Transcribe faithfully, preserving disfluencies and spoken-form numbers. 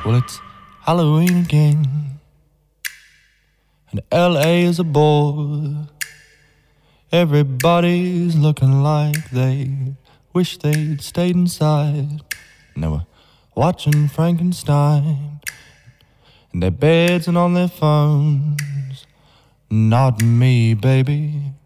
Well, it's Halloween again, and L A is a bore. Everybody's looking like they wish they'd stayed inside. And they were watching Frankenstein in their beds and on their phones. Not me, baby.